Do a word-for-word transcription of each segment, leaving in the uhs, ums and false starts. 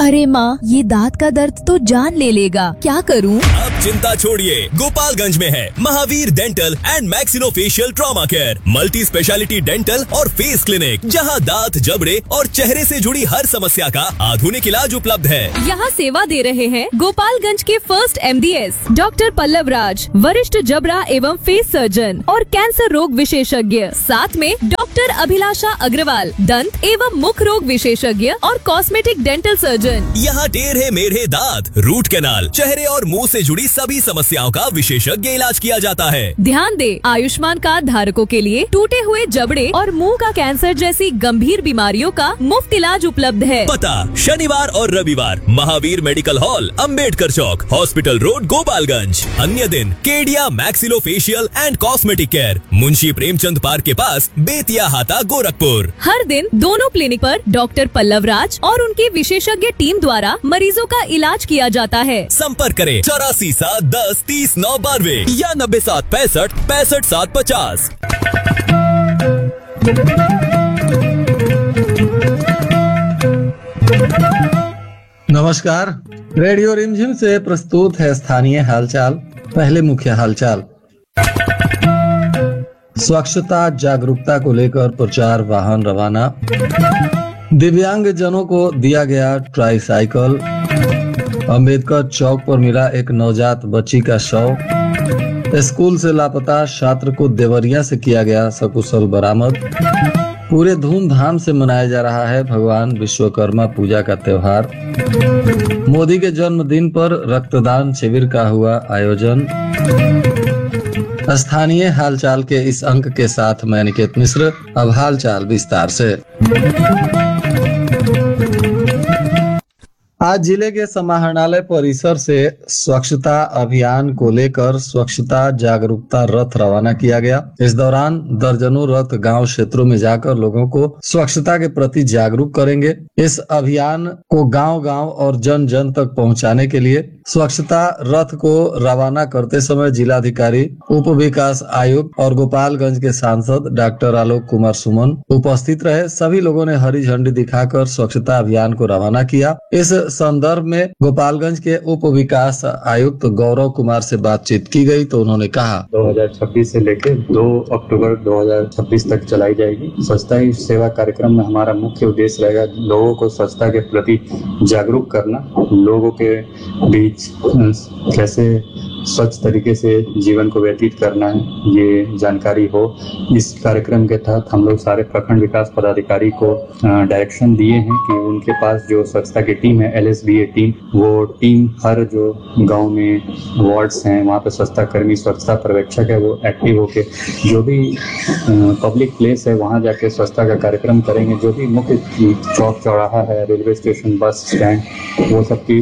अरे माँ, ये दांत का दर्द तो जान ले लेगा, क्या करूँ? अब चिंता छोड़िए, गोपालगंज में है Mahavir dental and maxillofacial trauma care, multi speciality dental और फेस क्लिनिक, जहां दांत, जबड़े और चेहरे से जुड़ी हर समस्या का आधुनिक इलाज उपलब्ध है। यहाँ सेवा दे रहे हैं गोपालगंज के first M D S doctor Pallav राज, वरिष्ठ जबड़ा एवं फेस सर्जन और कैंसर रोग विशेषज्ञ, साथ में डॉक्टर अभिलाषा अग्रवाल, दंत एवं मुख रोग विशेषज्ञ और कॉस्मेटिक डेंटल सर्जन। यहाँ टेढ़े मेढ़े दांत, रूट कैनाल, चेहरे और मुंह से जुड़ी सभी समस्याओं का विशेषज्ञ इलाज किया जाता है। ध्यान दे, आयुष्मान कार्ड धारकों के लिए टूटे हुए जबड़े और मुंह का कैंसर जैसी गंभीर बीमारियों का मुफ्त इलाज उपलब्ध है। पता शनिवार और रविवार महावीर मेडिकल हॉल, अंबेडकर चौक, हॉस्पिटल रोड, गोपालगंज। अन्य दिन Kedia maxillofacial and cosmetic care, Munshi Premchand park के पास, बेतिया हाता, गोरखपुर। हर दिन दोनों क्लिनिक पर डॉक्टर पल्लव राज और उनकी विशेषज्ञ टीम द्वारा मरीजों का इलाज किया जाता है। संपर्क करें चौरासी सात दस तीस नौ बानवे या नब्बे सात पैंसठ पैंसठ सात पचास। नमस्कार, रेडियो रिमझिम से प्रस्तुत है स्थानीय हालचाल। पहले मुख्य हालचाल। स्वच्छता जागरूकता को लेकर प्रचार वाहन रवाना। दिव्यांग जनों को दिया गया ट्राईसाइकिल। अंबेडकर चौक पर मिला एक नवजात बच्ची का शव। स्कूल से लापता छात्र को देवरिया से किया गया सकुशल बरामद। पूरे धूमधाम से मनाया जा रहा है भगवान विश्वकर्मा पूजा का त्योहार। मोदी के जन्मदिन पर रक्तदान शिविर का हुआ आयोजन। स्थानीय हालचाल के इस अंक के साथ मैं निकेत मिश्र। अब हालचाल विस्तार से। आज जिले के समाहरणालय परिसर से स्वच्छता अभियान को लेकर स्वच्छता जागरूकता रथ रवाना किया गया। इस दौरान दर्जनों रथ गांव क्षेत्रों में जाकर लोगों को स्वच्छता के प्रति जागरूक करेंगे। इस अभियान को गांव-गांव और जन जन तक पहुंचाने के लिए स्वच्छता रथ को रवाना करते समय जिलाधिकारी, उप विकास आयुक्त और गोपालगंज के सांसद डॉक्टर आलोक कुमार सुमन उपस्थित रहे। सभी लोगों ने हरी झंडी दिखाकर स्वच्छता अभियान को रवाना किया। इस संदर्भ में गोपालगंज के उप विकास आयुक्त गौरव कुमार से बातचीत की गई तो उन्होंने कहा, दो हज़ार छब्बीस से लेकर दो अक्टूबर दो हज़ार छब्बीस तक चलाई जाएगी। स्वच्छता ही सेवा कार्यक्रम में हमारा मुख्य उद्देश्य रहेगा लोगों को स्वच्छता के प्रति जागरूक करना, लोगों के बीच कैसे स्वच्छ तरीके से जीवन को व्यतीत करना है ये जानकारी हो। इस कार्यक्रम के तहत हम लोग सारे प्रखंड विकास पदाधिकारी को डायरेक्शन दिए हैं कि उनके पास जो स्वच्छता की टीम है, एल एस बी ए टीम, वो टीम हर जो गांव में वार्ड्स हैं वहाँ पे स्वच्छता कर्मी, स्वच्छता पर्यवेक्षक है, वो एक्टिव होके जो भी पब्लिक प्लेस है वहाँ जाके स्वच्छता का कार्यक्रम करेंगे। जो भी मुख्य चौक चौराहा है, रेलवे स्टेशन, बस स्टैंड, वो सब की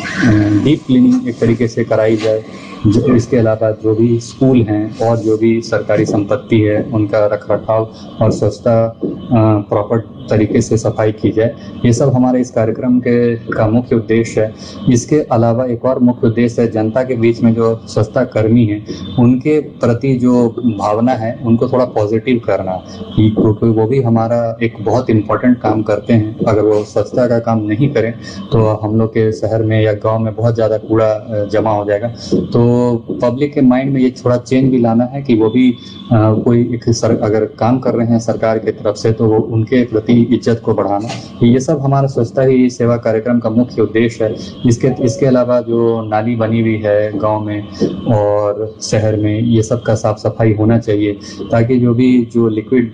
डीप क्लीनिंग एक तरीके से कराई जाए। जो इसके अलावा जो भी स्कूल हैं और जो भी सरकारी संपत्ति है उनका रख रखाव और स्वच्छता प्रॉपर तरीके से सफाई की जाए। ये सब हमारे इस कार्यक्रम के का मुख्य उद्देश्य है। इसके अलावा एक और मुख्य उद्देश्य है जनता के बीच में जो स्वच्छता कर्मी हैं उनके प्रति जो भावना है उनको थोड़ा पॉजिटिव करना, क्योंकि वो भी हमारा एक बहुत इम्पोर्टेंट काम करते हैं। अगर वो स्वच्छता का काम नहीं करें तो हम लोग के शहर में या गाँव में बहुत ज़्यादा कूड़ा जमा हो जाएगा। तो पब्लिक के माइंड में ये थोड़ा चेंज भी लाना है कि वो भी आ, कोई एक सर अगर काम कर रहे हैं सरकार की तरफ से तो वो उनके प्रति इज्जत को बढ़ाना। ये सब हमारा स्वच्छता ही सेवा कार्यक्रम का मुख्य उद्देश्य है। इसके इसके अलावा जो नाली बनी हुई है गांव में और शहर में, ये सब का साफ सफाई होना चाहिए ताकि जो भी जो लिक्विड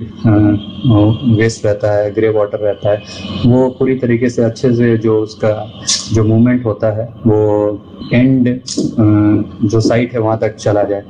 वेस्ट रहता है, ग्रे वाटर रहता है, वो पूरी तरीके से अच्छे से जो उसका जो मूवमेंट होता है वो एंड जो साइट है वहाँ तक चला जाए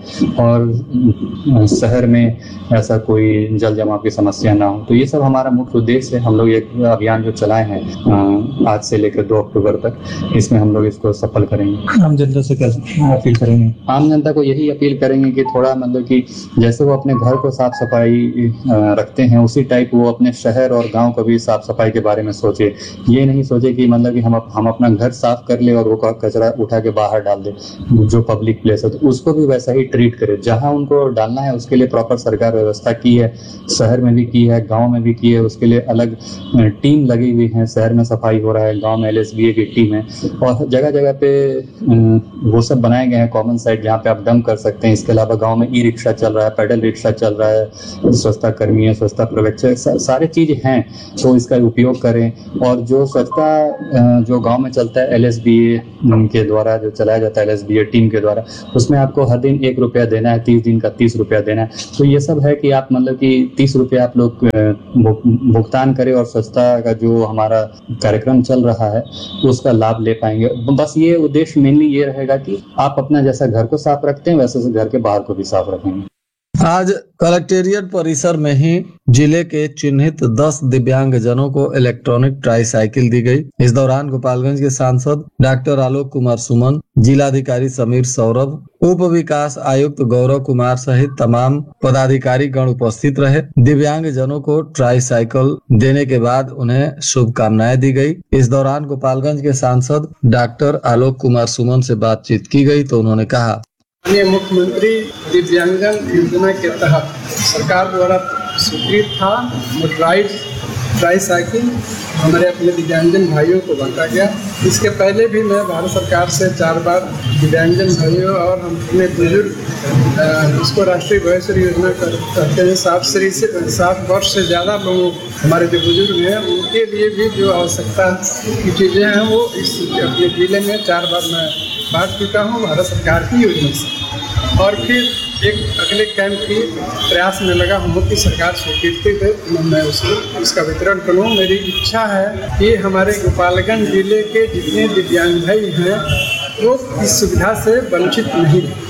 और शहर में ऐसा कोई जल जमाव की समस्या ना हो। तो ये सब हमारा मुख्य उद्देश्य है। हम लोग एक अभियान जो चलाए हैं आज से लेकर दो अक्टूबर तक, इसमें हम लोग इसको सफल करेंगे। आम जनता से क्या अपील करेंगे? आम जनता को यही अपील करेंगे कि थोड़ा मतलब कि जैसे वो अपने घर को साफ सफाई रखते हैं उसी टाइप वो अपने शहर और गाँव को भी साफ सफाई के बारे में सोचे। ये नहीं सोचे कि मतलब कि हम हम अपना घर साफ कर ले और वो कचरा उठा के बाहर डाल दे जो पब्लिक प्लेस है, तो उसको भी वैसा ही ट्रीट करे। जहां उनको डालना है उसके लिए प्रॉपर सरकार व्यवस्था की है, शहर में भी की है, गांव में भी की है, उसके लिए अलग टीम लगी हुई है, शहर में सफाई हो रहा है, गांव में एल एस बी ए की टीम है और जगह जगह पे वो सब बनाए गए हैं कॉमन साइट जहाँ पे आप डंप कर सकते हैं। इसके अलावा गांव में ई रिक्शा चल रहा है, पैडल रिक्शा चल रहा है, स्वच्छता कर्मी है, स्वच्छता पर्यवेक्षक, सारे चीज हैं, तो इसका उपयोग करें। और जो स्वच्छता जो गांव में चलता है एल एस बी ए के द्वारा जो चलाया जाता है, एल एस बी ए टीम के द्वारा, उसमें आपको हर दिन एक रुपया देना है, तीस दिन का तीस रुपया देना है। तो ये सब है कि आप मतलब कि तीस रुपया आप लोग भुगतान करें और स्वच्छता का जो हमारा कार्यक्रम चल रहा है उसका लाभ ले पाएंगे। बस ये उद्देश्य मेनली ये रहेगा कि आप अपना जैसा घर को साफ रखते हैं वैसे से घर के बाहर को भी साफ रखेंगे। आज कलेक्टेरिएट परिसर में ही जिले के चिन्हित दस दिव्यांग जनों को इलेक्ट्रॉनिक ट्राईसाइकिल दी गई। इस दौरान गोपालगंज के सांसद डॉक्टर आलोक कुमार सुमन, जिलाधिकारी समीर सौरभ, उप विकास आयुक्त गौरव कुमार सहित तमाम पदाधिकारी गण उपस्थित रहे। दिव्यांग जनों को ट्राईसाइकिल देने के बाद उन्हें शुभकामनाएं दी गई। इस दौरान गोपालगंज के सांसद डॉक्टर आलोक कुमार सुमन से बातचीत की गई तो उन्होंने कहा, माननीय मुख्यमंत्री दिव्यांगजन योजना के तहत सरकार द्वारा स्वीकृत था मोटराइज ट्राईसाइकिल हमारे अपने दिव्यांगजन भाइयों को बांटा गया। इसके पहले भी मैं भारत सरकार से चार बार दिव्यांगजन भाइयों और हम अपने बुजुर्ग इसको राष्ट्रीय वयोश्री योजना कहते हैं, साठ श्री से साठ वर्ष से ज़्यादा लोग हमारे जो बुजुर्ग हैं उनके लिए भी जो आवश्यकता की चीज़ें हैं वो इस अपने जिले में चार बार मैं बांट चुका हूँ भारत सरकार की योजना से। और फिर एक अगले कैंप की प्रयास में लगा हूँ कि सरकार स्वीकृति दे मैं उसको इसका वितरण करूँ। मेरी इच्छा है कि हमारे गोपालगंज जिले के जितने दिव्यांग भाई हैं वो इस सुविधा से वंचित नहीं हैं।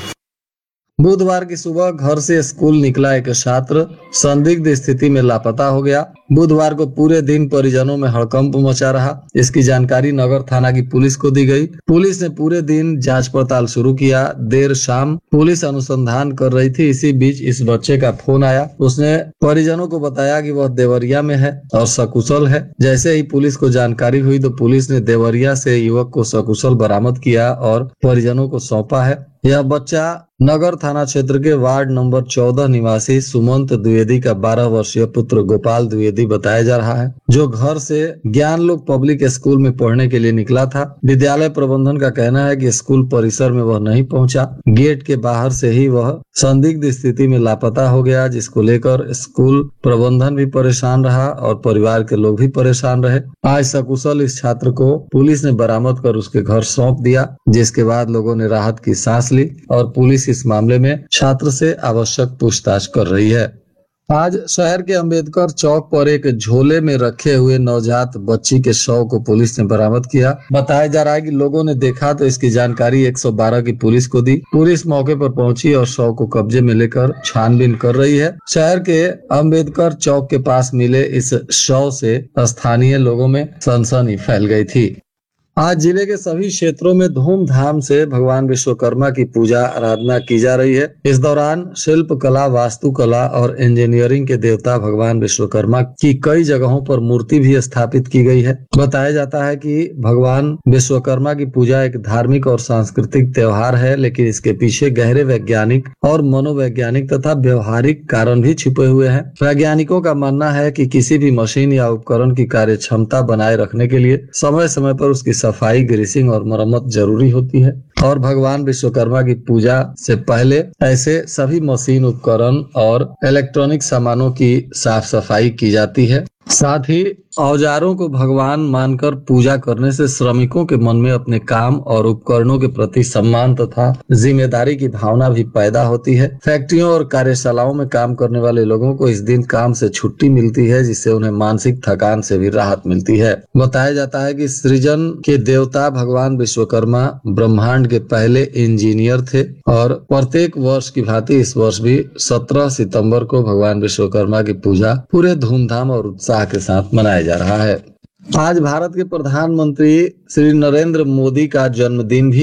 बुधवार की सुबह घर से स्कूल निकला एक छात्र संदिग्ध स्थिति में लापता हो गया। बुधवार को पूरे दिन परिजनों में हड़कंप मचा रहा। इसकी जानकारी नगर थाना की पुलिस को दी गई। पुलिस ने पूरे दिन जांच पड़ताल शुरू किया। देर शाम पुलिस अनुसंधान कर रही थी। इसी बीच इस बच्चे का फोन आया। उसने परिजनों को बताया कि वह देवरिया में है और सकुशल है। जैसे ही पुलिस को जानकारी हुई तो पुलिस ने देवरिया से युवक को सकुशल बरामद किया और परिजनों को सौंपा है। यह बच्चा नगर थाना क्षेत्र के वार्ड नंबर चौदह निवासी सुमंत द्विवेदी का बारह वर्षीय पुत्र गोपाल द्विवेदी बताया जा रहा है, जो घर से ज्ञानलोक पब्लिक स्कूल में पढ़ने के लिए निकला था। विद्यालय प्रबंधन का कहना है कि स्कूल परिसर में वह नहीं पहुंचा। गेट के बाहर से ही वह संदिग्ध स्थिति में लापता हो गया, जिसको लेकर स्कूल प्रबंधन भी परेशान रहा और परिवार के लोग भी परेशान रहे। आज सकुशल इस छात्र को पुलिस ने बरामद कर उसके घर सौंप दिया, जिसके बाद लोगों ने राहत की सांस ली और पुलिस इस मामले में छात्र से आवश्यक पूछताछ कर रही है। आज शहर के अंबेडकर चौक पर एक झोले में रखे हुए नवजात बच्ची के शव को पुलिस ने बरामद किया। बताया जा रहा है कि लोगों ने देखा तो इसकी जानकारी एक सौ बारह की पुलिस को दी। पुलिस मौके पर पहुंची और शव को कब्जे में लेकर छानबीन कर रही है। शहर के अंबेडकर चौक के पास मिले इस शव से स्थानीय लोगों में सनसनी फैल गई थी। आज जिले के सभी क्षेत्रों में धूमधाम से भगवान विश्वकर्मा की पूजा आराधना की जा रही है। इस दौरान शिल्प कला, वास्तुकला और इंजीनियरिंग के देवता भगवान विश्वकर्मा की कई जगहों पर मूर्ति भी स्थापित की गई है। बताया जाता है कि भगवान विश्वकर्मा की पूजा एक धार्मिक और सांस्कृतिक त्योहार है, लेकिन इसके पीछे गहरे वैज्ञानिक और मनोवैज्ञानिक तथा व्यवहारिक कारण भी छिपे हुए हैं। वैज्ञानिकों का मानना है कि किसी भी मशीन या उपकरण की कार्य क्षमता बनाए रखने के लिए समय समय पर उसकी सफाई, ग्रीसिंग और मरम्मत जरूरी होती है और भगवान विश्वकर्मा की पूजा से पहले ऐसे सभी मशीन, उपकरण और इलेक्ट्रॉनिक सामानों की साफ सफाई की जाती है। साथ ही औजारों को भगवान मानकर पूजा करने से श्रमिकों के मन में अपने काम और उपकरणों के प्रति सम्मान तथा जिम्मेदारी की भावना भी पैदा होती है। फैक्ट्रियों और कार्यशालाओं में काम करने वाले लोगों को इस दिन काम से छुट्टी मिलती है, जिससे उन्हें मानसिक थकान से भी राहत मिलती है। बताया जाता है कि सृजन के देवता भगवान विश्वकर्मा ब्रह्मांड के पहले इंजीनियर थे और प्रत्येक वर्ष की भांति इस वर्ष भी सत्रह सितंबर को भगवान विश्वकर्मा की पूजा पूरे धूमधाम और उत्साह के साथ मनाया जा रहा है। आज भारत के प्रधानमंत्री श्री नरेंद्र मोदी का जन्मदिन भी है।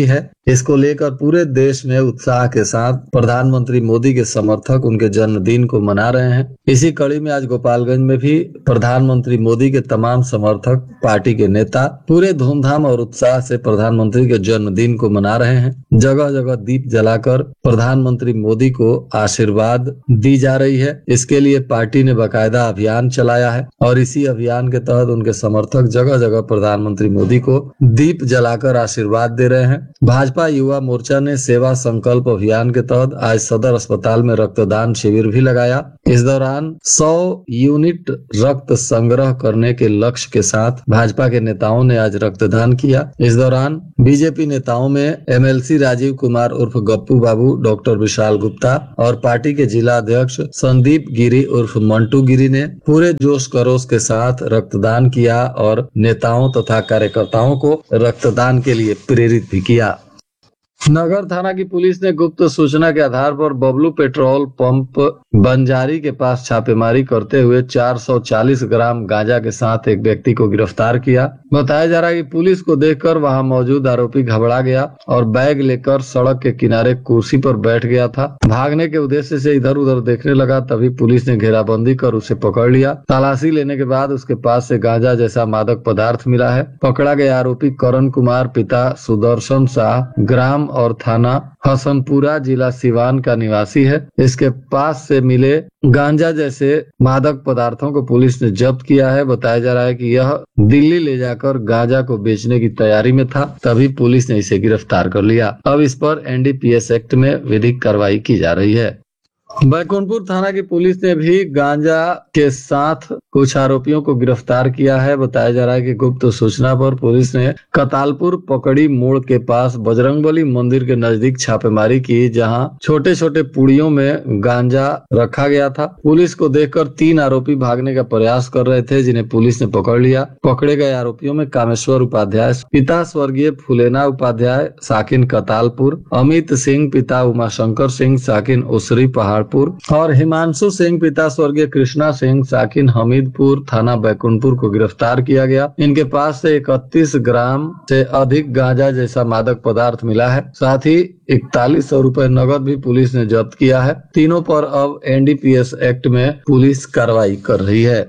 इसको लेकर पूरे देश में उत्साह के साथ प्रधानमंत्री मोदी के समर्थक उनके जन्मदिन को मना रहे हैं। इसी कड़ी में आज गोपालगंज में भी प्रधानमंत्री मोदी के तमाम समर्थक, पार्टी के नेता पूरे धूमधाम और उत्साह से प्रधानमंत्री के जन्मदिन को मना रहे हैं। जगह जगह दीप जलाकर प्रधानमंत्री मोदी को आशीर्वाद दी जा रही है। इसके लिए पार्टी ने बाकायदा अभियान चलाया है और इसी अभियान के तहत उनके समर्थक जगह जगह प्रधानमंत्री मोदी को दीप जलाकर आशीर्वाद दे रहे हैं। भाजपा युवा मोर्चा ने सेवा संकल्प अभियान के तहत आज सदर अस्पताल में रक्तदान शिविर भी लगाया। इस दौरान सौ यूनिट रक्त संग्रह करने के लक्ष्य के साथ भाजपा के नेताओं ने आज रक्तदान किया। इस दौरान बीजेपी नेताओं में एमएलसी राजीव कुमार उर्फ गप्पू बाबू, डॉक्टर विशाल गुप्ता और पार्टी के जिला अध्यक्ष संदीप गिरी उर्फ मंटू गिरी ने पूरे जोश खरोश के साथ रक्तदान किया और नेताओं तथा कार्यकर्ताओं को रक्तदान के लिए प्रेरित भी किया। नगर थाना की पुलिस ने गुप्त सूचना के आधार पर बबलू पेट्रोल पंप बंजारी के पास छापेमारी करते हुए चार सौ चालीस ग्राम गांजा के साथ एक व्यक्ति को गिरफ्तार किया। बताया जा रहा है कि पुलिस को देखकर वहां मौजूद आरोपी घबरा गया और बैग लेकर सड़क के किनारे कुर्सी पर बैठ गया था। भागने के उद्देश्य से इधर उधर देखने लगा, तभी पुलिस ने घेराबंदी कर उसे पकड़ लिया। तलाशी लेने के बाद उसके पास से गांजा जैसा मादक पदार्थ मिला है। पकड़ा गया आरोपी करण कुमार पिता सुदर्शन शाह ग्राम और थाना हसनपुरा जिला सिवान का निवासी है। इसके पास से मिले गांजा जैसे मादक पदार्थों को पुलिस ने जब्त किया है। बताया जा रहा है कि यह दिल्ली ले जाकर गांजा को बेचने की तैयारी में था, तभी पुलिस ने इसे गिरफ्तार कर लिया। अब इस पर एनडीपीएस एक्ट में विधिक कार्रवाई की जा रही है। बैकुंठपुर थाना की पुलिस ने भी गांजा के साथ कुछ आरोपियों को गिरफ्तार किया है। बताया जा रहा है कि गुप्त सूचना पर पुलिस ने कतालपुर पकड़ी मोड़ के पास बजरंगबली मंदिर के नजदीक छापेमारी की, जहां छोटे छोटे पुड़ियों में गांजा रखा गया था। पुलिस को देखकर तीन आरोपी भागने का प्रयास कर रहे थे, जिन्हें पुलिस ने पकड़ लिया। पकड़े गए आरोपियों में कामेश्वर उपाध्याय पिता स्वर्गीय फुलेना उपाध्याय साकिन कतालपुर, अमित सिंह पिता उमाशंकर सिंह साकिन उसरी पहाड़पुर और हिमांशु सिंह पिता स्वर्गीय कृष्णा सिंह साकिन हमीदपुर थाना बैकुंठपुर को गिरफ्तार किया गया। इनके पास से इकतीस ग्राम से अधिक गांजा जैसा मादक पदार्थ मिला है। साथ ही इकतालीस सौ रूपए नगद भी पुलिस ने जब्त किया है। तीनों पर अब एनडीपीएस एक्ट में पुलिस कार्रवाई कर रही है।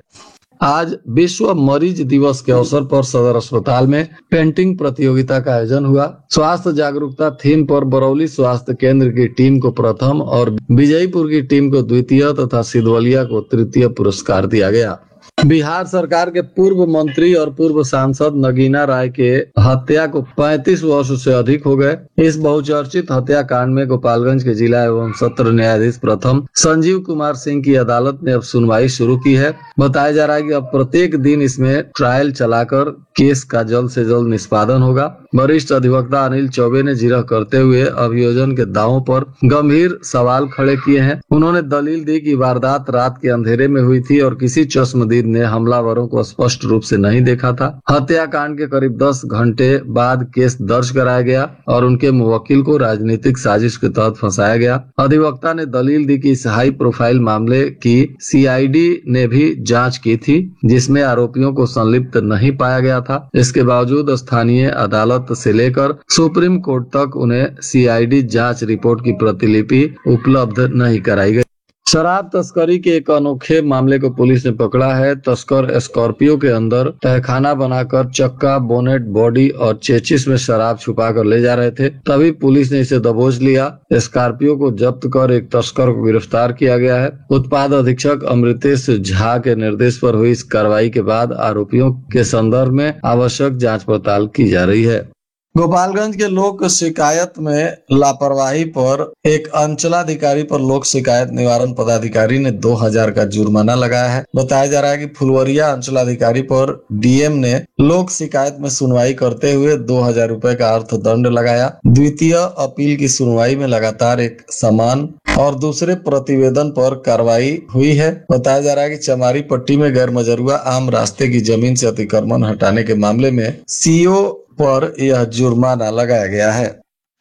आज विश्व मरीज दिवस के अवसर पर सदर अस्पताल में पेंटिंग प्रतियोगिता का आयोजन हुआ। स्वास्थ्य जागरूकता थीम पर बरौली स्वास्थ्य केंद्र की टीम को प्रथम और विजयपुर की टीम को द्वितीय तथा सिधवलिया को तृतीय पुरस्कार दिया गया। बिहार सरकार के पूर्व मंत्री और पूर्व सांसद नगीना राय के हत्या को पैंतीस वर्ष से अधिक हो गए। इस बहुचर्चित हत्याकांड में गोपालगंज के जिला एवं सत्र न्यायाधीश प्रथम संजीव कुमार सिंह की अदालत ने अब सुनवाई शुरू की है। बताया जा रहा है कि अब प्रत्येक दिन इसमें ट्रायल चलाकर केस का जल्द से जल्द निष्पादन होगा। वरिष्ठ अधिवक्ता अनिल चौबे ने जिरह करते हुए अभियोजन के दावों पर गंभीर सवाल खड़े किए हैं। उन्होंने दलील दी कि वारदात रात के अंधेरे में हुई थी और किसी चश्मदीद ने हमलावरों को स्पष्ट रूप से नहीं देखा था। हत्याकांड के करीब दस घंटे बाद केस दर्ज कराया गया और उनके मुवक्किल को राजनीतिक साजिश के तहत फंसाया गया। अधिवक्ता ने दलील दी कि इस हाई प्रोफाइल मामले की सीआईडी ने भी जांच की थी, जिसमें आरोपियों को संलिप्त नहीं पाया गया था। इसके बावजूद स्थानीय अदालत से लेकर सुप्रीम कोर्ट तक उन्हें सीआईडी जांच रिपोर्ट की प्रतिलिपि उपलब्ध नहीं कराई गई। शराब तस्करी के एक अनोखे मामले को पुलिस ने पकड़ा है। तस्कर स्कॉर्पियो के अंदर तहखाना बनाकर चक्का, बोनेट, बॉडी और चेचिस में शराब छुपा कर ले जा रहे थे, तभी पुलिस ने इसे दबोच लिया। स्कॉर्पियो को जब्त कर एक तस्कर को गिरफ्तार किया गया है। उत्पाद अधीक्षक अमृतेश झा के निर्देश पर हुई इस कार्रवाई के बाद आरोपियों के संदर्भ में आवश्यक जाँच पड़ताल की जा रही है। गोपालगंज के लोक शिकायत में लापरवाही पर एक अंचलाधिकारी पर लोक शिकायत निवारण पदाधिकारी ने दो हजार का जुर्माना लगाया है। बताया जा रहा है कि फुलवरिया अंचलाधिकारी पर डीएम ने लोक शिकायत में सुनवाई करते हुए दो हजार रूपए का अर्थदंड लगाया। द्वितीय अपील की सुनवाई में लगातार एक समान और दूसरे प्रतिवेदन पर कार्रवाई हुई है। बताया जा रहा है कि चमारी पट्टी में गैर मजरूआ आम रास्ते की जमीन से अतिक्रमण हटाने के मामले में सीओ पर यह जुर्माना लगाया गया है।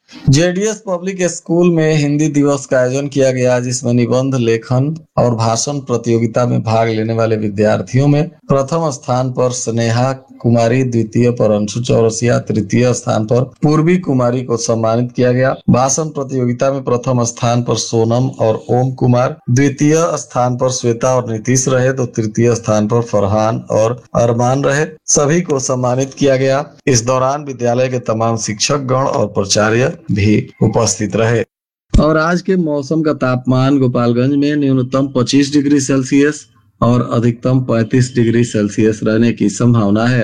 जेडीएस पब्लिक स्कूल में हिंदी दिवस का आयोजन किया गया, जिसमें निबंध लेखन और भाषण प्रतियोगिता में भाग लेने वाले विद्यार्थियों में प्रथम स्थान पर स्नेहा कुमारी, द्वितीय पर अंशु चौरसिया, तृतीय स्थान पर पूर्वी कुमारी को सम्मानित किया गया। भाषण प्रतियोगिता में प्रथम स्थान पर सोनम और ओम कुमार, द्वितीय स्थान पर श्वेता और नीतीश रहे तो तृतीय स्थान पर फरहान और अरमान रहे। सभी को सम्मानित किया गया। इस दौरान विद्यालय के तमाम शिक्षक गण और प्राचार्य भी उपस्थित रहे। और आज के मौसम का तापमान गोपालगंज में न्यूनतम पच्चीस डिग्री सेल्सियस और अधिकतम पैंतीस डिग्री सेल्सियस रहने की संभावना है।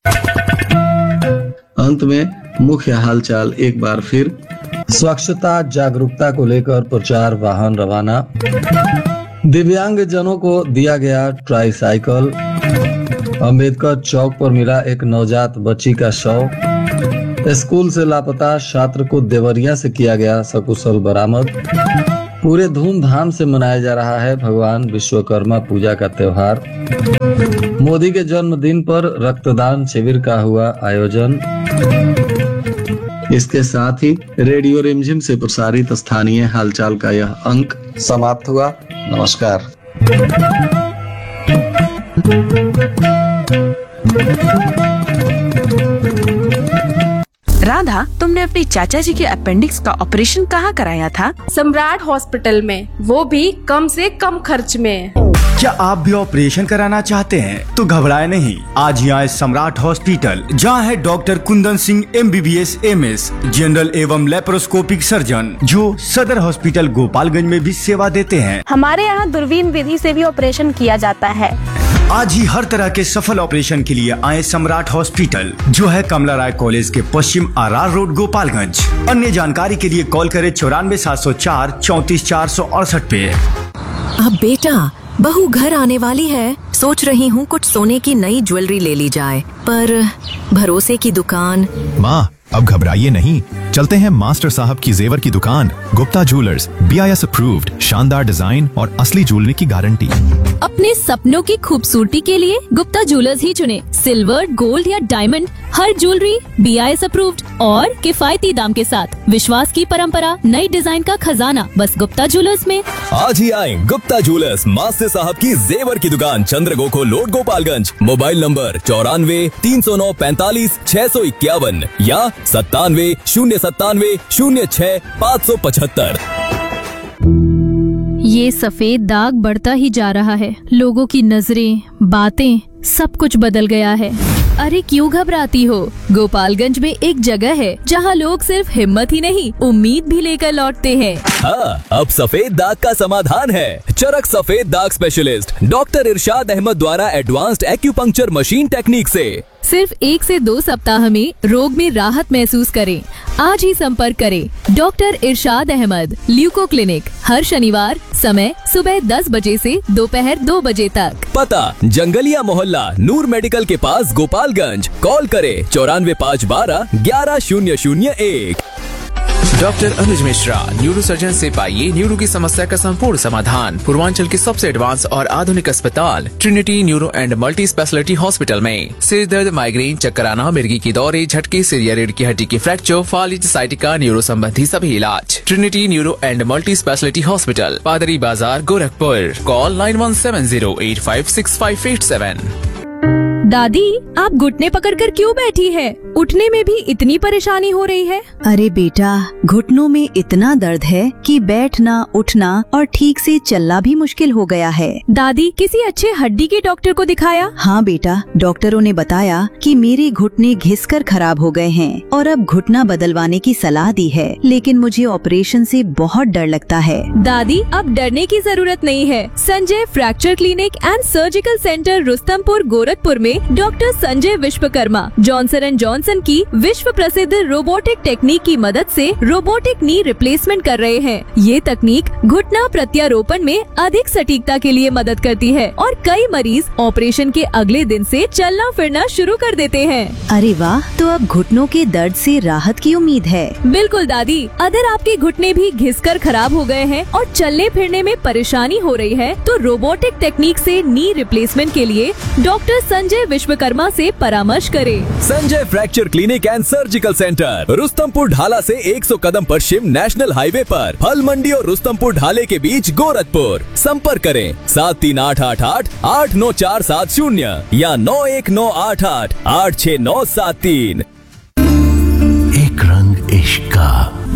अंत में मुख्य हालचाल एक बार फिर। स्वच्छता जागरूकता को लेकर प्रचार वाहन रवाना। दिव्यांग जनों को दिया गया ट्राईसाइकिल। अंबेडकर चौक पर मिला एक नवजात बच्ची का शव। स्कूल से लापता छात्र को देवरिया से किया गया सकुशल बरामद। पूरे धूमधाम से मनाया जा रहा है भगवान विश्वकर्मा पूजा का त्योहार। मोदी के जन्मदिन पर रक्तदान शिविर का हुआ आयोजन। इसके साथ ही रेडियो रिमझिम से प्रसारित स्थानीय हालचाल का यह अंक समाप्त हुआ। नमस्कार। राधा, तुमने अपने चाचा जी के अपेंडिक्स का ऑपरेशन कहाँ कराया था? सम्राट हॉस्पिटल में, वो भी कम से कम खर्च में। क्या आप भी ऑपरेशन कराना चाहते हैं? तो घबराए नहीं, आज ही आए सम्राट हॉस्पिटल, जहां है doctor Kundan Singh M B B S M S, general एवं लेप्रोस्कोपिक सर्जन, जो सदर हॉस्पिटल गोपालगंज में भी सेवा देते हैं। हमारे यहाँ दूरबीन विधि से भी ऑपरेशन किया जाता है। आज ही हर तरह के सफल ऑपरेशन के लिए आए सम्राट हॉस्पिटल, जो है कमला राय कॉलेज के पश्चिम आर आर रोड गोपालगंज। अन्य जानकारी के लिए कॉल करें चौरानवे सात सौ चार चौतीस चार सौ अड़सठ पे। अब बेटा, बहू घर आने वाली है, सोच रही हूँ कुछ सोने की नई ज्वेलरी ले ली जाए, पर भरोसे की दुकान। माँ, अब घबराइए नहीं, चलते हैं मास्टर साहब की जेवर की दुकान, Gupta jewellers, B I S approved, शानदार डिजाइन और असली ज्वेलरी की गारंटी। अपने सपनों की खूबसूरती के लिए गुप्ता ज्वेलर्स ही चुने। सिल्वर, गोल्ड या diamond, her jewellery B I S approved और किफायती दाम के साथ। विश्वास की परंपरा, नई डिजाइन का खजाना, बस गुप्ता ज्वेलर्स में। आज ही आए गुप्ता ज्वेलर्स, मास्टर साहब की जेवर की दुकान, चंद्रगोखो रोड गोपालगंज। मोबाइल नंबर चौरानवे तीन सौ नौ पैंतालीस छह सौ इक्यावन या सत्तानवे शून्य सत्तानवे शून्य छह पाँच सौ पचहत्तर। ये सफेद दाग बढ़ता ही जा रहा है। लोगों की नजरें, बातें, सब कुछ बदल गया है। अरे क्यों घबराती हो? गोपालगंज में एक जगह है जहां लोग सिर्फ हिम्मत ही नहीं, उम्मीद भी लेकर लौटते हैं। हाँ, अब सफेद दाग का समाधान है। चरक सफेद दाग स्पेशलिस्ट डॉक्टर इरशाद अहमद द्वारा एडवांस्ड एक्यूपंक्चर मशीन टेक्निक से सिर्फ एक से दो सप्ताह में रोग में राहत महसूस करें। आज ही संपर्क करें डॉक्टर इरशाद अहमद, ल्यूको क्लिनिक, हर शनिवार, समय सुबह दस बजे से दोपहर दो बजे तक। पता जंगलिया मोहल्ला, नूर मेडिकल के पास, गोपालगंज। कॉल करें चौरानवे पाँच बारह ग्यारह शून्य शून्य एक। डॉक्टर अनुज मिश्रा, न्यूरो सर्जन से पाइए न्यूरो की समस्या का संपूर्ण समाधान। पूर्वांचल के सबसे एडवांस और आधुनिक अस्पताल Trinity neuro and multi speciality hospital में सिर दर्द, माइग्रेन, चक्कर आना, मिर्गी की दौरे, झटके, सिर या रीढ़ की हड्डी की फ्रैक्चर, फालिज, साइटिका, न्यूरो संबंधी सभी इलाज। Trinity neuro and multi speciality hospital, पादरी बाजार, Gorakhpur. Call nine one seven zero eight five six five eight seven. दादी, आप घुटने पकड़कर क्यों बैठी है? उठने में भी इतनी परेशानी हो रही है? अरे बेटा, घुटनों में इतना दर्द है कि बैठना, उठना और ठीक से चलना भी मुश्किल हो गया है। दादी, किसी अच्छे हड्डी के डॉक्टर को दिखाया? हाँ बेटा, डॉक्टरों ने बताया कि मेरे घुटने घिसकर खराब हो गए हैं और अब घुटना बदलवाने की सलाह दी है, लेकिन मुझे ऑपरेशन से बहुत डर लगता है। दादी, अब डरने की जरूरत नहीं है। Sanjay fracture clinic and surgical centre, Rustampur, Gorakhpur में doctor Sanjay Vishwakarma Johnson and Johnson की विश्व प्रसिद्ध रोबोटिक टेक्निक की मदद से रोबोटिक नी रिप्लेसमेंट कर रहे हैं। ये तकनीक घुटना प्रत्यारोपण में अधिक सटीकता के लिए मदद करती है और कई मरीज ऑपरेशन के अगले दिन से चलना फिरना शुरू कर देते हैं। अरे वाह, तो अब घुटनों के दर्द से राहत की उम्मीद है। बिल्कुल दादी, अगर आपके घुटने भी घिसकर खराब हो गए हैं और चलने फिरने में परेशानी हो रही है, तो रोबोटिक टेक्निक से नी रिप्लेसमेंट के लिए डॉक्टर संजय विश्वकर्मा से परामर्श करें। Sanjay fracture clinic and surgical centre, Rustampur ढाला से सौ कदम पश्चिम नेशनल हाईवे पर, फल मंडी और रुस्तमपुर ढाले के बीच गोरखपुर। संपर्क करें सात तीन आठ आठ आठ आठ नौ चार सात शून्य या नौ एक नौ आठ आठ आठ छह नौ सात तीन। एक रंग इश्क का।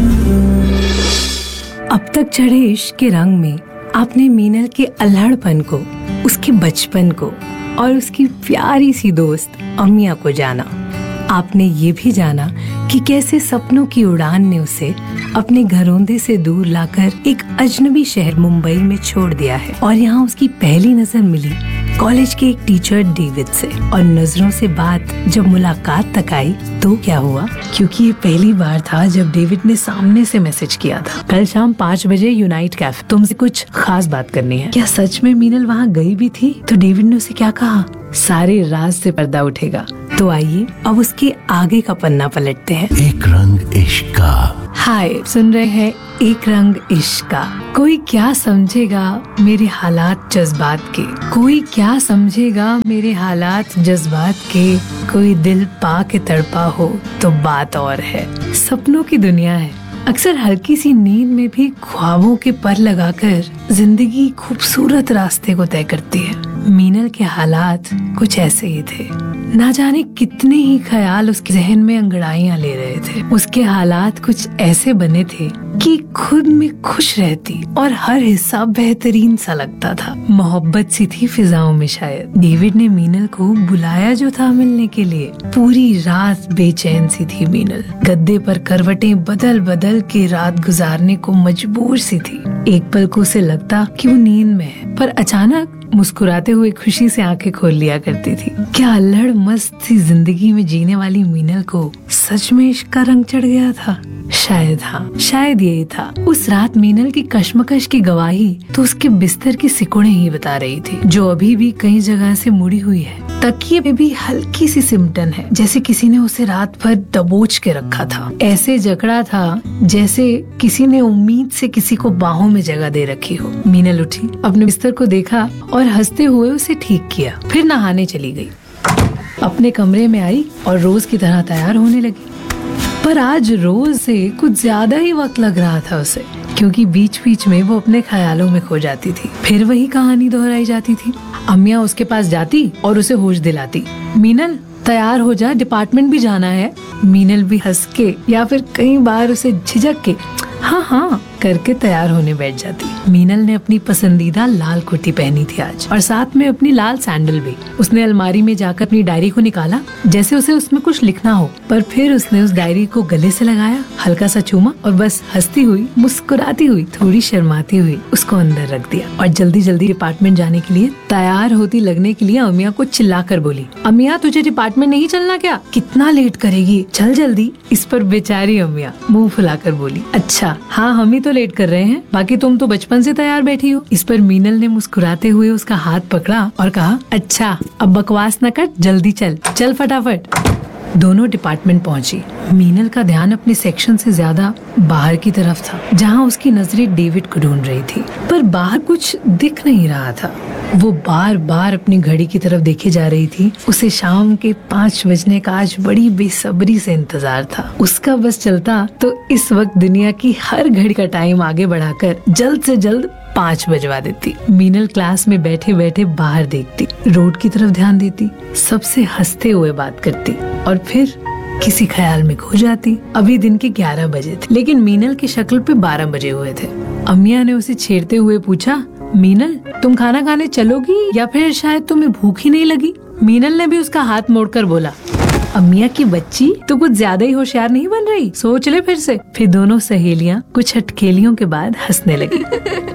अब तक चढ़े इश्क के रंग में आपने मीनल के अल्हड़पन को, उसके बचपन को और उसकी प्यारी सी दोस्त अमिया को जाना। आपने ये भी जाना कि कैसे सपनों की उड़ान ने उसे अपने घरौंदे से दूर लाकर एक अजनबी शहर मुंबई में छोड़ दिया है। और यहाँ उसकी पहली नजर मिली कॉलेज के एक टीचर डेविड से, और नजरों से बात जब मुलाकात तक आई तो क्या हुआ, क्योंकि ये पहली बार था जब डेविड ने सामने से मैसेज किया था, कल शाम पाँच बजे यूनाइट कैफे, तुमसे कुछ खास बात करनी है। क्या सच में मीनल वहाँ गई भी थी? तो डेविड ने उसे क्या कहा, सारे राज से पर्दा उठेगा। तो आइए अब उसके आगे का पन्ना पलटते हैं। एक रंग इश्क का। हाय, सुन रहे हैं एक रंग इश्क का। कोई क्या समझेगा मेरे हालात जज्बात के, कोई क्या समझेगा मेरे हालात जज्बात के, कोई दिल पा के तड़पा हो तो बात और है। सपनों की दुनिया है, अक्सर हल्की सी नींद में भी ख्वाबों के पर लगाकर जिंदगी खूबसूरत रास्ते को तय करती है। मीनल के हालात कुछ ऐसे ही थे। ना जाने कितने ही ख्याल उसके जहन में अंगड़ाइयां ले रहे थे। उसके हालात कुछ ऐसे बने थे कि खुद में खुश रहती और हर हिस्सा बेहतरीन सा लगता था। मोहब्बत सी थी फिजाओं में शायद। डेविड ने मीनल को बुलाया जो था मिलने के लिए। पूरी रात बेचैन सी थी मीनल। गद्दे पर करवटें बदल बदल के रात गुजारने को मजबूर सी थी। एक पल को उसे लगता कि वो नींद में है, पर अचानक मुस्कुराते हुए खुशी से आंखें खोल लिया करती थी। क्या अल्हड़ मस्त सी जिंदगी में जीने वाली मीनल को सच में इश्क का रंग चढ़ गया था? शायद हाँ, शायद यही था। उस रात मीनल की कश्मकश की गवाही तो उसके बिस्तर की सिकुड़ें ही बता रही थी, जो अभी भी कई जगह से मुड़ी हुई है। तकिए पे भी हल्की सी सिमटन है, जैसे किसी ने उसे रात भर दबोच के रखा था। ऐसे जकड़ा था जैसे किसी ने उम्मीद से किसी को बाहों में जगह दे रखी हो। मीनल उठी, अपने बिस्तर को देखा और हंसते हुए उसे ठीक किया। फिर नहाने चली गई। अपने कमरे में आई और रोज की तरह तैयार होने लगी। पर आज रोज से कुछ ज्यादा ही वक्त लग रहा था उसे, क्योंकि बीच बीच में वो अपने ख्यालों में खो जाती थी। फिर वही कहानी दोहराई जाती थी। अमिया उसके पास जाती और उसे होश दिलाती, मीनल तैयार हो जा, डिपार्टमेंट भी जाना है। मीनल भी हंस के या फिर कई बार उसे झिझक के हाँ हाँ करके तैयार होने बैठ जाती। मीनल ने अपनी पसंदीदा लाल कुर्ती पहनी थी आज, और साथ में अपनी लाल सैंडल भी। उसने अलमारी में जाकर अपनी डायरी को निकाला, जैसे उसे उसमें कुछ लिखना हो, पर फिर उसने उस डायरी को गले से लगाया, हल्का सा चूमा और बस हंसती हुई, मुस्कुराती हुई, थोड़ी शर्माती हुई उसको अंदर रख दिया और जल्दी जल्दी डिपार्टमेंट जाने के लिए तैयार होती लगने के लिए अमिया को चिल्लाकर बोली, अमिया तुझे डिपार्टमेंट नहीं चलना क्या? कितना लेट करेगी, चल जल्दी। इस पर बेचारी अमिया मुंह फुलाकर बोली, अच्छा हाँ हम ही तो लेट कर रहे हैं, बाकी तुम तो बचपन से तैयार बैठी हो। इस पर मीनल ने मुस्कुराते हुए उसका हाथ पकड़ा और कहा, अच्छा अब बकवास न कर, जल्दी चल चल फटाफट। दोनों डिपार्टमेंट पहुंची। मीनल का ध्यान अपने सेक्शन से ज्यादा बाहर की तरफ था, जहां उसकी नजरें डेविड को ढूंढ रही थी, पर बाहर कुछ दिख नहीं रहा था। वो बार बार अपनी घड़ी की तरफ देखे जा रही थी। उसे शाम के पाँच बजने का आज बड़ी बेसब्री से इंतजार था। उसका बस चलता तो इस वक्त दुनिया की हर घड़ी का टाइम आगे बढ़ाकर जल्द से जल्द पाँच बजवा देती। मीनल क्लास में बैठे बैठे बाहर देखती, रोड की तरफ ध्यान देती, सबसे हंसते हुए बात करती और फिर किसी ख्याल में खो जाती। अभी दिन के ग्यारह बजे थे, लेकिन मीनल की शक्ल पे बारह बजे हुए थे। अमिया ने उसे छेड़ते हुए पूछा, मीनल तुम खाना खाने चलोगी या फिर शायद तुम्हें भूख ही नहीं लगी? मीनल ने भी उसका हाथ मोड़कर बोला, अमिया की बच्ची तो कुछ ज्यादा ही होशियार नहीं बन रही, सोच ले फिर से। फिर दोनों सहेलियां कुछ अटखेलियों के बाद हंसने लगी।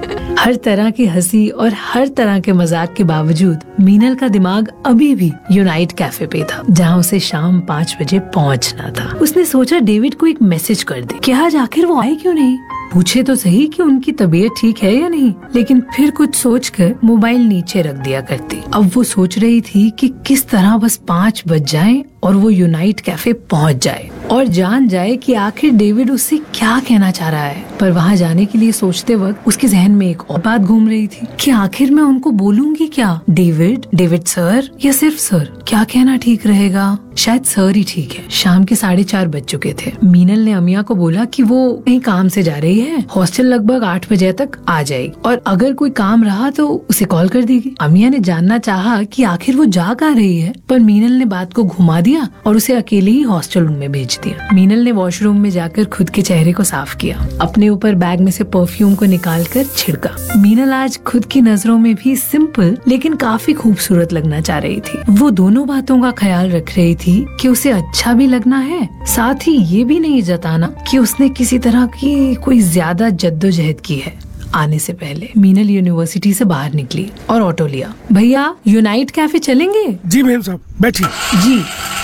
हर तरह की हंसी और हर तरह के मजाक के बावजूद मीनल का दिमाग अभी भी यूनाइट कैफे पे था, जहां उसे शाम पाँच बजे पहुंचना था। उसने सोचा डेविड को एक मैसेज कर दे कि आज आखिर वो आए क्यों नहीं, पूछे तो सही कि उनकी तबीयत ठीक है या नहीं। लेकिन फिर कुछ सोचकर मोबाइल नीचे रख दिया करती। अब वो सोच रही थी कि किस तरह बस पाँच बज जाएं और वो यूनाइट कैफे पहुंच जाए। और जान जाए कि आखिर डेविड उससे क्या कहना चाह रहा है। पर वहाँ जाने के लिए सोचते वक्त उसके जहन में एक और बात घूम रही थी कि आखिर मैं उनको बोलूंगी क्या, डेविड डेविड सर या सिर्फ सर? क्या कहना ठीक रहेगा? शायद सर ही ठीक है। शाम के साढ़े चार बज चुके थे। मीनल ने अमिया को बोला कि वो कहीं काम से जा रही है, हॉस्टल लगभग आठ बजे तक आ जाएगी और अगर कोई काम रहा तो उसे कॉल कर देगी। अमिया ने जानना चाहा कि आखिर वो जा कहाँ रही है, पर मीनल ने बात को घुमा दिया और उसे अकेले ही हॉस्टल रूम में भेज दिया। मीनल ने वॉशरूम में जाकर खुद के चेहरे को साफ किया, अपने ऊपर बैग में से परफ्यूम को निकाल कर छिड़का। मीनल आज खुद की नजरों में भी सिंपल लेकिन काफी खूबसूरत लगना चाह रही थी। वो दोनों बातों का ख्याल रख रही थी कि उसे अच्छा भी लगना है, साथ ही ये भी नहीं जताना कि उसने किसी तरह की कोई ज्यादा जद्दोजहद की है। आने से पहले मीनल यूनिवर्सिटी से बाहर निकली और ऑटो लिया। भैया यूनाइट कैफे चलेंगे? जी मैम साहब, बैठिए। जी।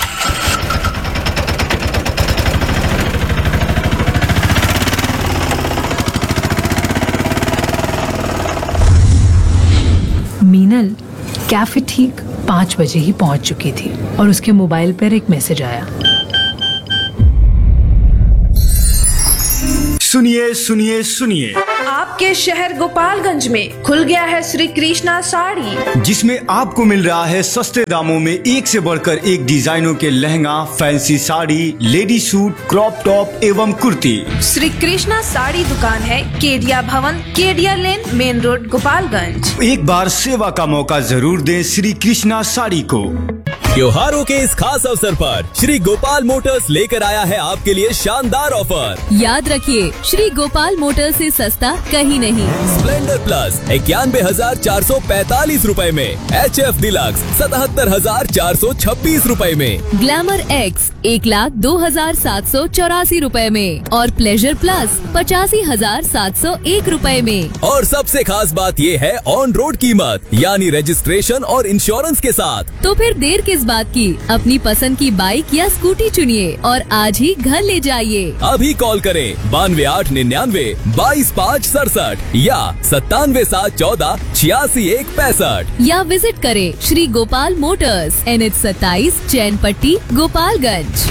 मीनल कैफे ठीक पाँच बजे ही पहुंच चुकी थी और उसके मोबाइल पर एक मैसेज आया। सुनिए सुनिए सुनिए, आपके शहर गोपालगंज में खुल गया है श्री कृष्णा साड़ी, जिसमें आपको मिल रहा है सस्ते दामों में एक से बढ़कर एक डिजाइनों के lehenga, fancy sari, lady suit, crop top एवं कुर्ती। श्री कृष्णा साड़ी दुकान है केडिया भवन, केडिया लेन, मेन रोड, गोपालगंज। एक बार सेवा का मौका जरूर दें श्री कृष्णा साड़ी को। त्योहारों के इस खास अवसर पर श्री गोपाल मोटर्स लेकर आया है आपके लिए शानदार ऑफर। याद रखिए, श्री गोपाल मोटर्स से सस्ता कहीं नहीं। स्प्लेंडर प्लस इक्यानवे हजार चार सौ पैतालीस रूपए में, एच एफ डिलक्स सतहत्तर हजार चार सौ छब्बीस रूपए में, ग्लैमर एक्स एक लाख दो हजार सात सौ चौरासी रूपए में और प्लेजर प्लस पचासी हजार सात सौ एक रूपए में। और सबसे खास बात ये है ऑन रोड कीमत यानी रजिस्ट्रेशन और इंश्योरेंस के साथ। तो फिर देर किस बात की, अपनी पसंद की बाइक या स्कूटी चुनिए और आज ही घर ले जाइए। अभी कॉल करें बानवे आठ निन्यानवे बाईस पाँच सड़सठ या सत्तानवे सात चौदह छियासी एक पैंसठ या विजिट करें Shri Gopal Motors, N H सत्ताईस, चैन पट्टी, गोपालगंज।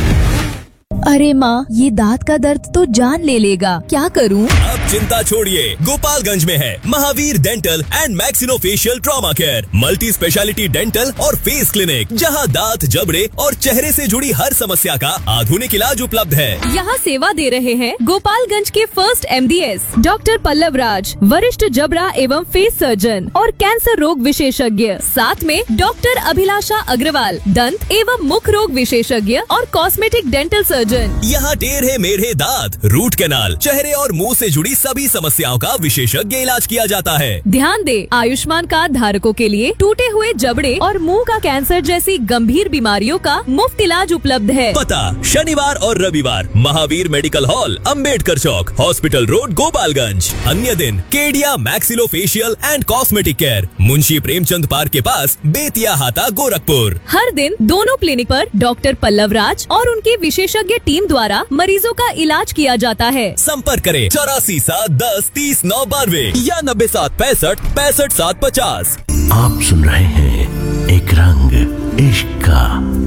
अरे माँ, ये दांत का दर्द तो जान ले लेगा, क्या करूँ? अब चिंता छोड़िए, गोपालगंज में है Mahavir dental and maxillofacial trauma care, multi speciality dental और फेस क्लिनिक, जहां दांत, जबड़े और चेहरे से जुड़ी हर समस्या का आधुनिक इलाज उपलब्ध है। यहाँ सेवा दे रहे हैं गोपालगंज के first M D S doctor Pallav राज, वरिष्ठ जबड़ा एवं फेस सर्जन और कैंसर रोग विशेषज्ञ, साथ में डॉक्टर अभिलाषा अग्रवाल, दंत एवं मुख रोग विशेषज्ञ और कॉस्मेटिक डेंटल सर्जन। यहाँ टेढ़े मेढ़े दांत, रूट कैनाल, चेहरे और मुंह से जुड़ी सभी समस्याओं का विशेषज्ञ इलाज किया जाता है। ध्यान दे, आयुष्मान कार्ड धारकों के लिए टूटे हुए जबड़े और मुंह का कैंसर जैसी गंभीर बीमारियों का मुफ्त इलाज उपलब्ध है। पता शनिवार और रविवार महावीर मेडिकल हॉल, अंबेडकर चौक, हॉस्पिटल रोड, गोपालगंज। अन्य दिन Kedia maxillofacial and cosmetic care, Munshi Premchand park के पास, बेतिया हाता, गोरखपुर। हर दिन दोनों क्लिनिक पर डॉक्टर पल्लव राज और उनके विशेषज्ञ टीम द्वारा मरीजों का इलाज किया जाता है। संपर्क करें चौरासी सात दस तीस नौ बानवे या नब्बे सात पैंसठ पैंसठ सात पचास। आप सुन रहे हैं एक रंग इश्क का।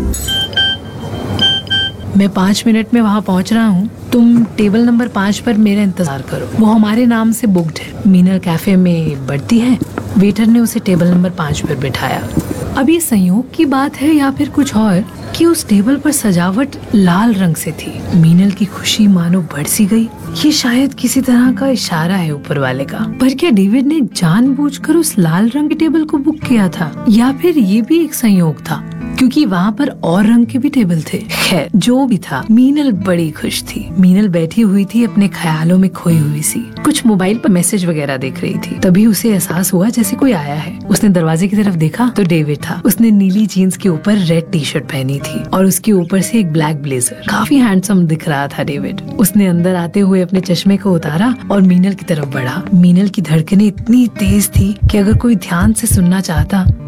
मैं पाँच मिनट में वहाँ पहुँच रहा हूँ, तुम टेबल नंबर पाँच पर मेरा इंतजार करो। वो हमारे नाम से बुक्ड है। मीनल कैफे में बढ़ती है। वेटर ने उसे टेबल नंबर पाँच पर बिठाया। अब ये संयोग की बात है या फिर कुछ और कि उस टेबल पर सजावट लाल रंग से थी। मीनल की खुशी मानो बढ़ सी गई। ये शायद किसी तरह का इशारा है ऊपर वाले का। पर क्या डेविड ने जानबूझकर उस लाल रंग के टेबल को बुक किया था या फिर ये भी एक संयोग था, क्योंकि वहाँ पर और रंग के भी टेबल थे। खैर जो भी था, मीनल बड़ी खुश थी। मीनल बैठी हुई थी अपने ख्यालों में खोई हुई सी, कुछ मोबाइल पर मैसेज वगैरह देख रही थी। तभी उसे एहसास हुआ जैसे कोई आया है। उसने दरवाजे की तरफ देखा तो डेविड था। उसने नीली जीन्स के ऊपर रेड टी शर्ट पहनी थी और उसके ऊपर से एक ब्लैक ब्लेजर। काफी हैंडसम दिख रहा था डेविड। उसने अंदर आते हुए अपने चश्मे को उतारा और मीनल की तरफ बढ़ा। मीनल की धड़कनें इतनी तेज थी कि अगर कोई ध्यान से सुनना चाहता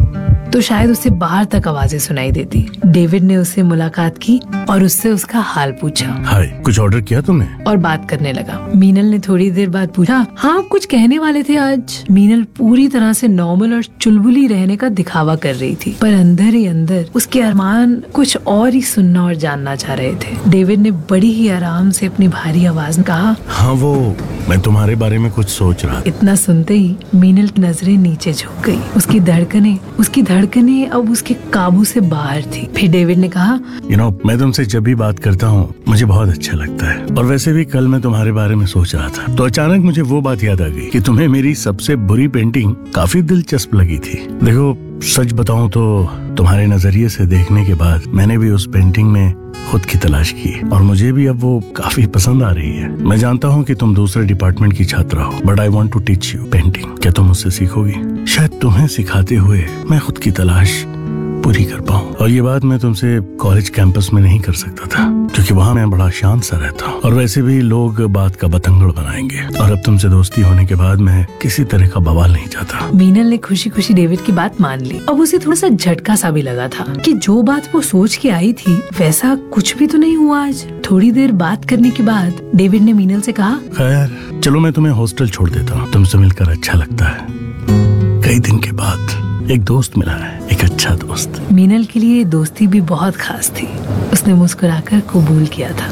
तो शायद उसे बाहर तक आवाजें सुनाई देती। डेविड ने उससे मुलाकात की और उससे उसका हाल पूछा। हाय, कुछ ऑर्डर किया तुमने? और बात करने लगा। मीनल ने थोड़ी देर बाद पूछा, हाँ कुछ कहने वाले थे आज? मीनल पूरी तरह से नॉर्मल और चुलबुली रहने का दिखावा कर रही थी, पर अंदर ही अंदर उसके अरमान कुछ और ही सुनना और जानना चाह रहे थे। डेविड ने बड़ी ही आराम से अपनी भारी आवाज में कहा, हाँ वो मैं तुम्हारे बारे में कुछ सोच रहा। इतना सुनते ही मीनल की नजरें नीचे झुक गई। उसकी धड़कने उसकी धड़कने अब उसके काबू से बाहर थी। फिर डेविड ने कहा, यू नो मैं तुमसे जब भी बात करता हूँ मुझे बहुत अच्छा लगता है, और वैसे भी कल मैं तुम्हारे बारे में सोच रहा था तो अचानक मुझे वो बात याद आ गई कि तुम्हें मेरी सबसे बुरी पेंटिंग काफी दिलचस्प लगी थी। देखो सच बताऊं तो तुम्हारे नजरिए से देखने के बाद मैंने भी उस पेंटिंग में खुद की तलाश की और मुझे भी अब वो काफी पसंद आ रही है। मैं जानता हूँ कि तुम दूसरे डिपार्टमेंट की छात्रा हो, but I want to teach you painting. क्या तुम मुझसे सीखोगी? शायद तुम्हें सिखाते हुए मैं खुद की तलाश पूरी कर पाऊँ। और ये बात मैं तुमसे कॉलेज कैंपस में नहीं कर सकता था क्योंकि वहाँ मैं बड़ा शांत सा रहता हूँ और वैसे भी लोग बात का बतंगड़ बनाएंगे, और अब तुमसे दोस्ती होने के बाद मैं किसी तरह का बवाल नहीं चाहता। मीनल ने खुशी खुशी डेविड की बात मान ली। अब उसे थोड़ा सा झटका सा भी लगा था कि जो बात वो सोच के आई थी वैसा कुछ भी तो नहीं हुआ आज। थोड़ी देर बात करने के बाद डेविड ने मीनल से कहा, खैर चलो मैं तुम्हें हॉस्टल छोड़ देता हूँ, तुमसे मिलकर अच्छा लगता है। कई दिन के बाद एक दोस्त मिला है, एक अच्छा दोस्त। मीनल के लिए दोस्ती भी बहुत खास थी। उसने मुस्कुराकर कबूल किया था।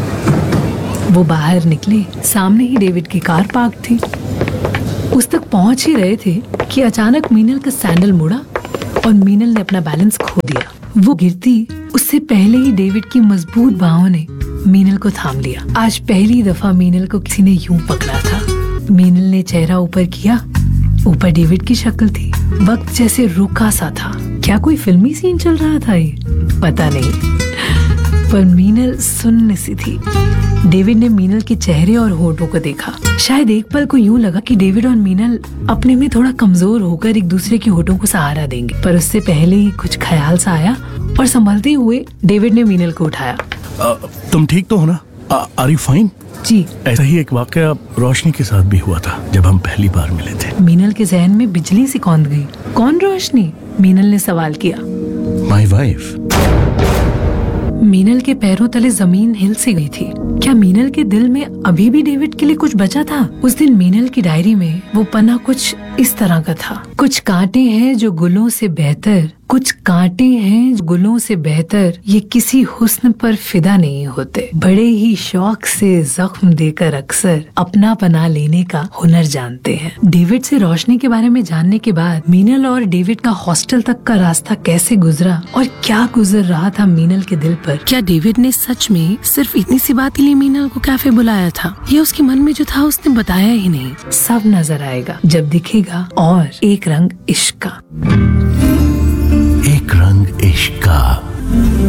वो बाहर निकले, सामने ही डेविड की कार पार्क थी। उस तक पहुंच ही रहे थे कि अचानक मीनल का सैंडल मुड़ा और मीनल ने अपना बैलेंस खो दिया। वो गिरती उससे पहले ही डेविड की मजबूत बाहों ने मीनल को थाम लिया। आज पहली दफा मीनल को किसी ने यूं पकड़ा था। मीनल ने चेहरा ऊपर किया, ऊपर डेविड की शक्ल थी। वक्त जैसे रुका सा था। क्या कोई फिल्मी सीन चल रहा था ये? पता नहीं, पर मीनल सुन्न सी थी। डेविड ने मीनल के चेहरे और होठों को देखा। शायद एक पल को यूं लगा कि डेविड और मीनल अपने में थोड़ा कमजोर होकर एक दूसरे के होठों को सहारा देंगे, पर उससे पहले ही कुछ ख्याल सा आया और संभलते हुए डेविड ने मीनल को उठाया। आ, तुम ठीक तो हो ना? Are you fine? जी। ऐसा ही एक वाकया रोशनी के साथ भी हुआ था जब हम पहली बार मिले थे। मीनल के जहन में बिजली सी कौंध गई। कौन रोशनी? मीनल ने सवाल किया। My wife. मीनल के पैरों तले जमीन हिल सी गई थी। क्या मीनल के दिल में अभी भी डेविड के लिए कुछ बचा था? उस दिन मीनल की डायरी में वो पन्ना कुछ इस तरह का था। कुछ कांटे हैं जो गुलों से बेहतर, कुछ कांटे हैं जो गुलों से बेहतर, ये किसी हुस्न पर फिदा नहीं होते। बड़े ही शौक से जख्म देकर अक्सर अपना बना लेने का हुनर जानते हैं। डेविड से रोशनी के बारे में जानने के बाद मीनल और डेविड का हॉस्टल तक का रास्ता कैसे गुजरा और क्या गुजर रहा था मीनल के दिल पर। क्या डेविड ने सच में सिर्फ इतनी सी बात के लिए मीनल को कैफे बुलाया था, या उसके मन में जो था उसने बताया ही नहीं? सब नजर आएगा जब दिखेगा और एक रंग इश्क का। एक रंग इश्क का।